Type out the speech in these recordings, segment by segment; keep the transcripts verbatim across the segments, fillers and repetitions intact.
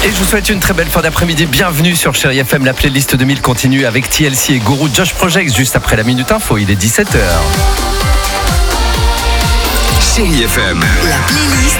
Et je vous souhaite une très belle fin d'après-midi. Bienvenue sur Chérie F M. La playlist deux mille continue avec T L C et Guru Josh Project juste après la Minute Info. Il est dix-sept heures. Chérie F M. La playlist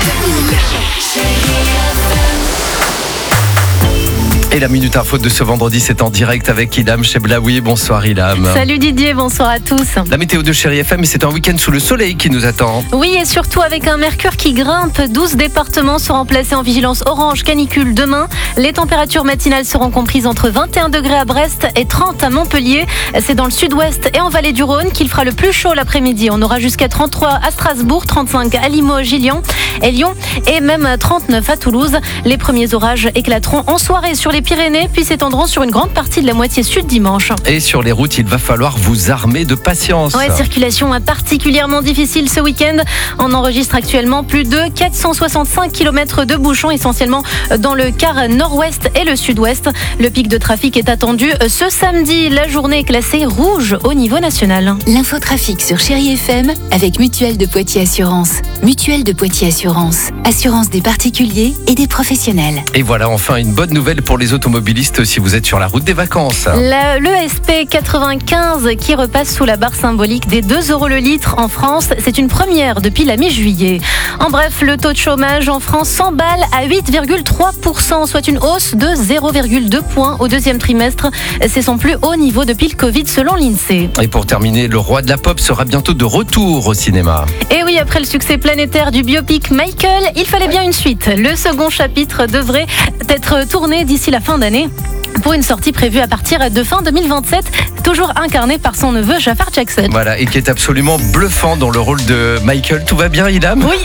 Et la Minute Info de ce vendredi, c'est en direct avec Ilham Cheblaoui. Bonsoir Ilham. Salut Didier, bonsoir à tous. La météo de Chérie F M, c'est un week-end sous le soleil qui nous attend. Oui, et surtout avec un mercure qui grimpe. douze départements seront placés en vigilance orange canicule demain. Les températures matinales seront comprises entre vingt et un degrés à Brest et trente à Montpellier. C'est dans le sud-ouest et en vallée du Rhône qu'il fera le plus chaud l'après-midi. On aura jusqu'à trente-trois à Strasbourg, trente-cinq à Limoges et Lyon, et Lyon et même trente-neuf à Toulouse. Les premiers orages éclateront en soirée sur les Pyrénées, puis s'étendront sur une grande partie de la moitié sud dimanche. Et sur les routes, il va falloir vous armer de patience. Ouais, circulation particulièrement difficile ce week-end. On enregistre actuellement plus de quatre cent soixante-cinq kilomètres de bouchons, essentiellement dans le quart nord-ouest et le sud-ouest. Le pic de trafic est attendu ce samedi. La journée est classée rouge au niveau national. L'infotrafic sur Chérie F M avec Mutuelle de Poitiers Assurance. Mutuelle de Poitiers Assurance. Assurance des particuliers et des professionnels. Et voilà enfin une bonne nouvelle pour les automobilistes si vous êtes sur la route des vacances. La, le S P quatre-vingt-quinze qui repasse sous la barre symbolique des deux euros le litre en France. C'est une première depuis la mi-juillet. En bref, le taux de chômage en France s'emballe à huit virgule trois pour cent, soit une hausse de zéro virgule deux points au deuxième trimestre. C'est son plus haut niveau depuis le Covid selon l'INSEE. Et pour terminer, le roi de la pop sera bientôt de retour au cinéma. Et oui, après le succès planétaire du biopic Michael, il fallait bien une suite. Le second chapitre devrait être tourné d'ici la fin d'année, pour une sortie prévue à partir de fin deux mille vingt-sept, toujours incarné par son neveu Jafar Jackson. Voilà, et qui est absolument bluffant dans le rôle de Michael. Tout va bien, Ilham ? Oui,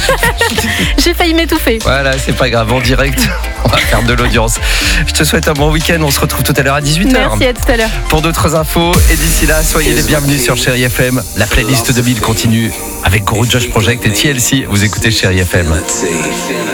j'ai failli m'étouffer. Voilà, c'est pas grave, en direct, on va faire de l'audience. Je te souhaite un bon week-end, on se retrouve tout à l'heure à dix-huit heures. Merci, à tout à l'heure. Pour d'autres infos, et d'ici là, soyez les bienvenus sur Chérie F M. La playlist deux mille continue avec Guru Josh Project et T L C. Vous écoutez Chérie F M.